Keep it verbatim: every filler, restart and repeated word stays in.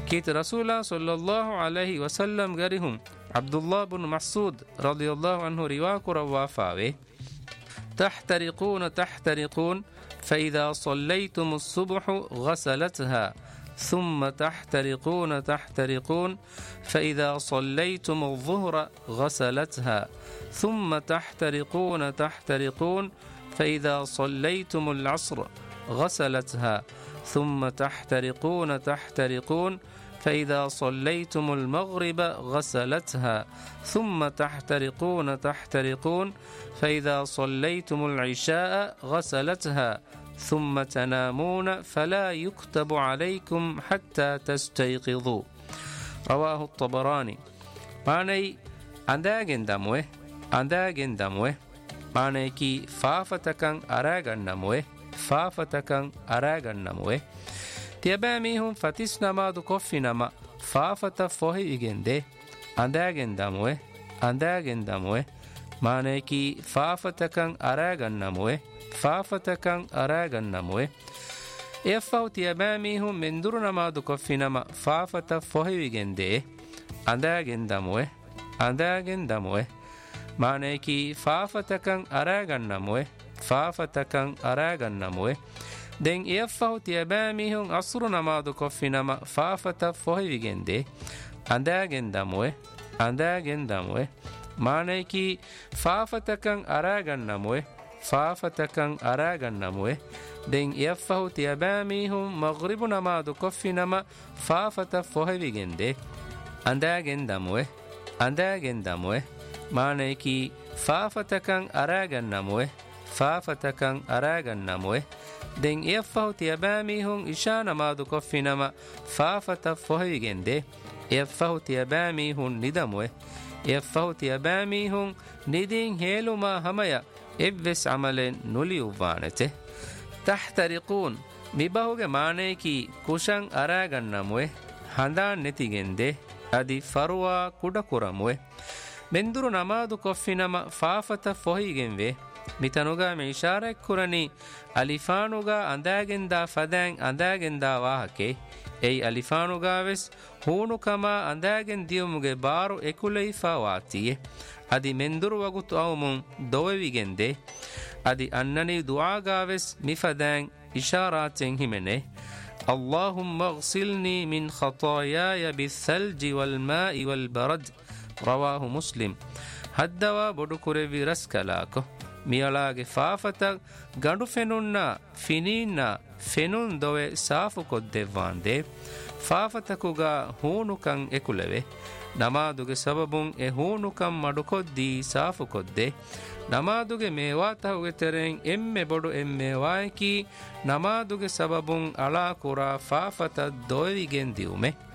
كيت رسول الله صلى الله عليه وسلم غريهم عبد الله بن مسعود رضي الله عنه رواك روافاوي تحترقون تحترقون فإذا صليتم الصبح غسلتها ثم تحترقون تحترقون فإذا صليتم الظهر غسلتها ثم تحترقون تحترقون فإذا صليتم العصر غسلتها ثم تحترقون تحترقون فإذا صليتم المغرب غسلتها ثم تحترقون تحترقون فإذا صليتم العشاء غسلتها ثم تنامون فلا يكتب عليكم حتى تستيقظوا رواه الطبراني معنى أنداغن دموه أنداغن دموه معنى كي فافتكن أراغن نموه فافتكن أراغن نموه تيباميهم فتس نمادو كفي نما فافت فوهي إغنده أنداغن دموه أنداغن دموه معنى كي فافتكن أراغن نموه فافتكن أراغن نموه إفاو تيباميهم من دور نمادو كفي نما فافت فوهي إغنده أنداغن دموه أنداغن دموه معنى كي فافتكن أراغن نموه فافتكن أراغن نموه دين إفاو تيباميهم أصر نمادو كفي نما فافت فوهي إغنده أنداغن دموه أنداغن دموه معنى كي فافتكن أراغن نموه فافتكن أراغن نموه دين إفاو تيباميهم مغرب نمادو كفي نما فافت فوهي إغنده أنداغن دموه أنداغن دموه معنى كي فافتكن أراغن نموه فافتكن أراغن نموه دين إفاو تيباميهم إشا نمادو كفي نما فافت فوهي إغنده إفاو تيباميهم ندموه إفاو تيباميهم ندين هيلو ما هميا إبس عملين نولي وفانته تحترقون مباهوغ معنى كي كوشان أراغن نموه هندان نتيغنده أدي فروا كودا كرموه بندرو نمادو كفي نما فافت فوهي إغنوه මිතනුගා මේ ඉෂාරයක් කුරණි අලිෆානුගා අඳාගෙන්දා ෆදෑන් අඳාගෙන්දා වාහකේ එයි අලිෆානුගා වෙස් හූනුකමා අඳාගෙන් දියුමුගේ බාරු එකුලෙයිෆා වාතියේ අදි මෙන්දුරු වගුතු අවමුන් දොවෙවිගෙන්දේ අදි අන්නනි දුආගා වෙස් මිෆදෑන් ඉෂාරාතෙන් හිමෙනේ اللهم اغسلني من خطاياي بالثلج والماء والبرد رواه مسلم هدوا بدكوري رسكلاكو මියලාගේ ෆාෆතක් ගඩු ෆෙනුන්නා ෆිනීන්නා ෆෙනුන් දොවේ සාෆු කොද්දෙව්වාන්දේ ෆාෆතකුගා හූනුකං එකුලෙවේ නමාදුගේ සබබුන් එ හූනුකම් මඩුකොද්දී සාෆු කොද්දේ නමාදුගේ මේවාතහුගේ තෙරෙන් එම්මෙ බොඩු එම්මේවායකී නමාදුගේ සබබුන් අලා කුරා ෆාෆත දොවිගෙන් දියුමේ